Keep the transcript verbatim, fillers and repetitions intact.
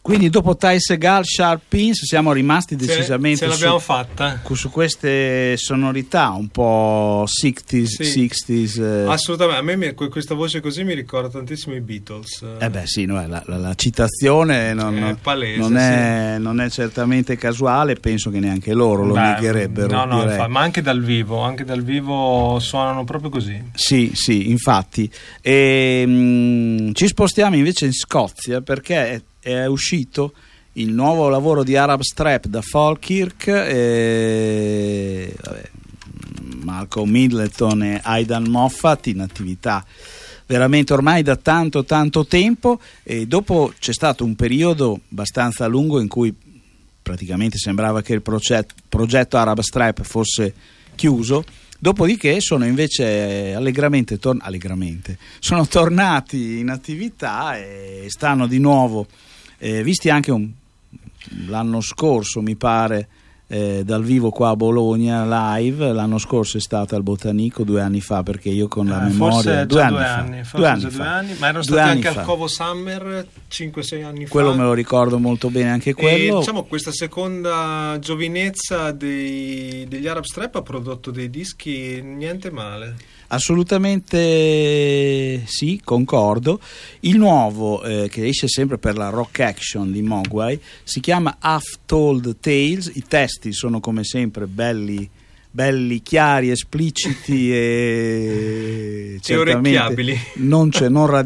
Quindi dopo Ty Segall, Sharp Pins siamo rimasti decisamente ce, ce l'abbiamo su, fatta su queste sonorità un po' sessanta, sì. sessanta. Eh. Assolutamente, a me mi, questa voce così mi ricorda tantissimo i Beatles. Eh beh sì, no, la, la, la citazione non è, palese, non, è, sì. non è certamente casuale, penso che neanche loro lo Beh, negherebbero. No, no, direi. Infatti, ma anche dal vivo, anche dal vivo suonano proprio così. Sì, sì, infatti. E, mh, ci spostiamo invece in Scozia perché è, è uscito il nuovo lavoro di Arab Strap da Falkirk, e, vabbè, Malcolm Middleton e Aidan Moffat in attività veramente ormai da tanto tanto tempo, e dopo c'è stato un periodo abbastanza lungo in cui praticamente sembrava che il progetto, progetto Arab Strap fosse chiuso. Dopodiché sono invece allegramente, tor- allegramente sono tornati in attività e stanno di nuovo, eh, visti anche un, l'anno scorso mi pare, eh, dal vivo qua a Bologna live. L'anno scorso è stata al Botanico, due anni fa, perché io con la eh, memoria forse due già anni, due fa, anni, forse due anni già fa due anni, ma erano due stati anni anche fa. al Covo Summer cinque sei anni quello fa. me lo ricordo molto bene anche quello. E, diciamo, questa seconda giovinezza dei, degli Arab Strap ha prodotto dei dischi niente male. Assolutamente sì, concordo. Il nuovo, eh, che esce sempre per la Rock Action di Mogwai, si chiama Half Told Tales. I testi sono come sempre belli, belli chiari, espliciti e certamente orecchiabili. non, c'è, non